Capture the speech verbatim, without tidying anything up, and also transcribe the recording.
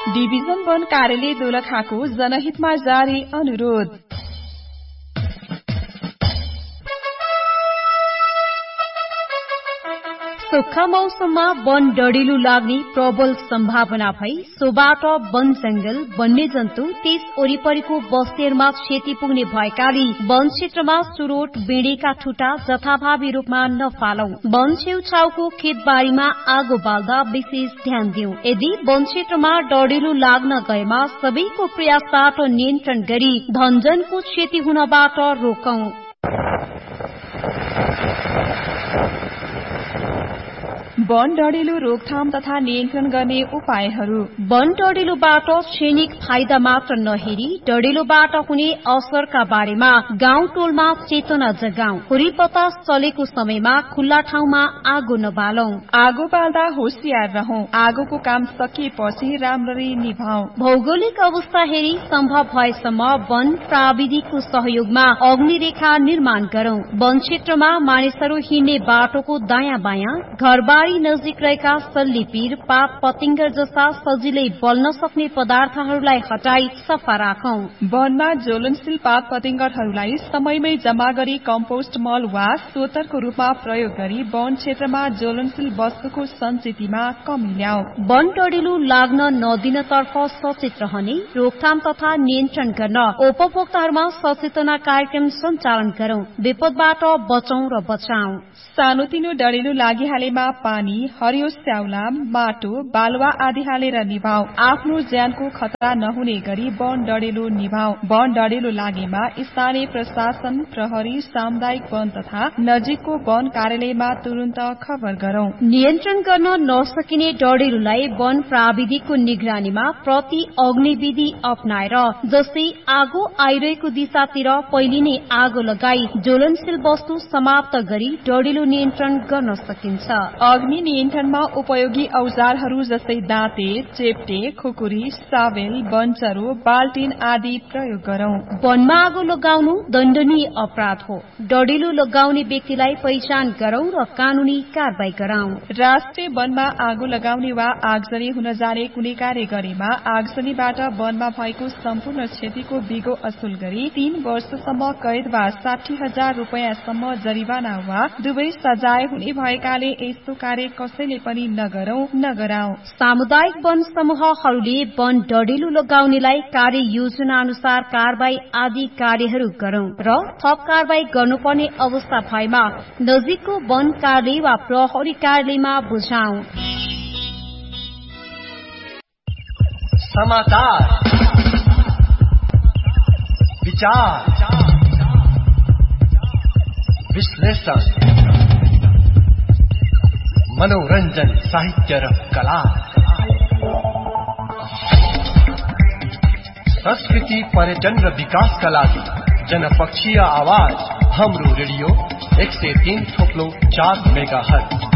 Division वन कार्यालय दोलखाको जनहितमा जारी अनुरोध। सुक्खा मौसममा वन डढिलो लाग्ने प्रबल सम्भावना भई सोबाट वन जंगल वन्यजन्तु त्यस वरिपरिको बस्तीहरूमा क्षति पुग्ने भएकाले वन क्षेत्रमा चुरोट बेडेका ठुटा जथाभावी रूपमा नफालौं। वन छेउछाउको खेतबारीमा आगो बाल्दा विशेष ध्यान दिऊ। यदि वन क्षेत्रमा डढिलो लाग्न गएमा सबैको प्रयासबाट नियन्त्रण गरी धनजनको क्षति हुनबाट रोकौं। वन डढिलो रोकथाम तथा नियन्त्रण गर्ने उपायहरू। वन डढिलोबाट क्षणिक फाइदा मात्र नहेरी डढिलोबाट हुने असरका बारेमा गाउँ टोलमा चेतना जगाऊ। हुरी बतास चलेको समयमा खुल्ला ठाउँमा आगो नबालौं। आगो बाल्दा होशियार रहौं। आगोको काम सकिएपछि राम्ररी निभाऊ। भौगोलिक अवस्था हेरी सम्भव भएसम्म वन प्राविधिकको सहयोगमा अग्निरेखा निर्माण गरौं। वन क्षेत्रमा मानिसहरू हिँड्ने बाटोको दायाँ बायाँ घरबारी नजिक रहेका सल्लीपीर पात पतिंगर जस्ता सजिलै बल्न सक्ने पदार्थहरूलाई हटाई सफा राखौं। वनमा ज्वलनशील पात पतिंगरहरूलाई समयमै जमा गरी कम्पोस्ट मल वा सोतरको रूपमा प्रयोग गरी वन क्षेत्रमा ज्वलनशील वस्तुको सञ्चितमा कमी ल्याऊ। वन डढिलो लाग्न नदिनतर्फ सचेत रहने रोकथाम तथा नियन्त्रण गर्न उपभोक्ताहरूमा सचेतना कार्यक्रम सञ्चालन गरौं। विपदबाट बचौं र बचाऊ। सानोतिनो डढिलो लागिहालेमा पानी हरियो स्याउला माटो बालुवा आदि हालेर निभाऊ। आफ्नो ज्यानको खतरा नहुने गरी वन डढिलो निभाऊ। वन डढिलो लागेमा स्थानीय प्रशासन प्रहरी सामुदायिक वन तथा नजिकको वन कार्यालयमा तुरन्त खबर गरौं। नियन्त्रण गर्न नसकिने डढिलोलाई वन प्राविधिकको निगरानीमा प्रति अग्निविधि अपनाएर जस्तै आगो आइरहेको दिशातिर पहिले नै आगो लगाई ज्वलनशील वस्तु समाप्त गरी डढिलो नियन्त्रण गर्न सकिन्छ। अग्नि नियन्त्रणमा उपयोगी औजारहरू जस्तै दाँते चेप्टे खुकुरी सावेल बन्चरो बाल्टिन आदि प्रयोग गरौं। वनमा आगो लगाउनु दण्डनीय अपराध हो। डढिलो लगाउने व्यक्तिलाई पहिचान गरौं र कानूनी कारवाही गराउँ। राष्ट्रिय वनमा आगो लगाउने वा आगजनी हुन जाने कुनै कार्य गरेमा आगजनीबाट वनमा भएको सम्पूर्ण क्षतिको बिगो असुल गरी तीन वर्षसम्म कैद वा साठी हजार रूपियाँसम्म जरिवाना वा दुवै सजाय हुने भएकाले यस्तो कार्य कसैले पनि नगरौं नगराऊ। सामुदायिक वन समूहहरूले वन डढिलो लगाउनेलाई कार्य योजना अनुसार कारवाही आदि कार्यहरू गरौं र थप कारवाही गर्नुपर्ने अवस्था भएमा नजिकको वन कार्यालय वा प्रहरी कार्यालयमा बुझाऊ। समाचार विचार विश्लेषण मनोरञ्जन साहित्य र कला संस्कृति पर्यटन र विकासका लागि जनपक्षीय आवाज हाम्रो रेडियो एक सय तीन थोप्लो चार मेगा हर्ज